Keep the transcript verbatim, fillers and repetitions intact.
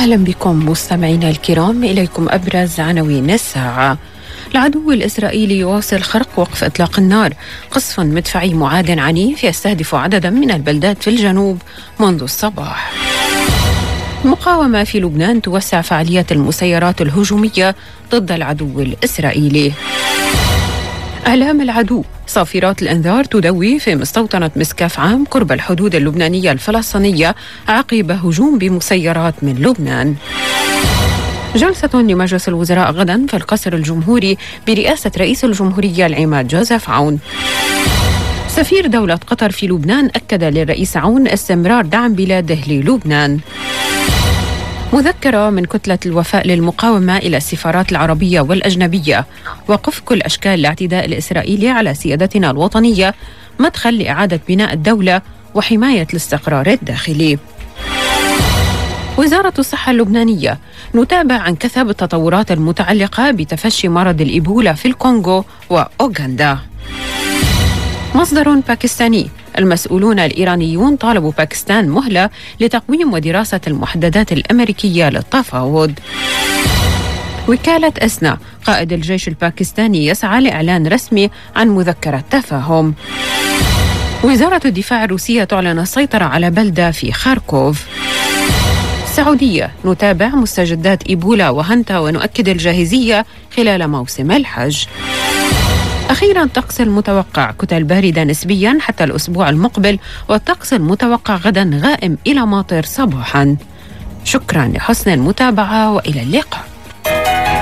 أهلا بكم مستمعينا الكرام. إليكم أبرز عناوين الساعة. العدو الإسرائيلي يواصل خرق وقف إطلاق النار. قصف مدفعي معاد عنيف يستهدف عددا من البلدات في الجنوب منذ الصباح. المقاومة في لبنان توسع فعاليات المسيرات الهجومية ضد العدو الإسرائيلي. إعلام العدو: صافرات الإنذار تدوي في مستوطنة مسكاف عام قرب الحدود اللبنانية الفلسطينية عقب هجوم بمسيرات من لبنان. جلسة لمجلس الوزراء غدا في القصر الجمهوري برئاسة رئيس الجمهورية العماد جوزيف عون. سفير دولة قطر في لبنان أكد للرئيس عون استمرار دعم بلاده للبنان. مذكرة من كتلة الوفاء للمقاومة إلى السفارات العربية والأجنبية: وقف كل أشكال الاعتداء الإسرائيلي على سيادتنا الوطنية مدخل لإعادة بناء الدولة وحماية الاستقرار الداخلي. وزارة الصحة اللبنانية: نتابع عن كثب التطورات المتعلقة بتفشي مرض الإيبولا في الكونغو وأوغندا. مصدر باكستاني: المسؤولون الإيرانيون طالبوا باكستان مهلة لتقويم ودراسة المحددات الأمريكية للتفاوض. وكالة أسنا: قائد الجيش الباكستاني يسعى لإعلان رسمي عن مذكرة تفاهم. وزارة الدفاع الروسية تعلن السيطرة على بلدة في خاركوف. السعودية: نتابع مستجدات إيبولا وهنتا ونؤكد الجاهزية خلال موسم الحج. أخيراً، الطقس المتوقع: كتل باردة نسبياً حتى الأسبوع المقبل، والطقس المتوقع غداً غائم إلى ماطر صباحاً. شكراً لحسن المتابعة وإلى اللقاء.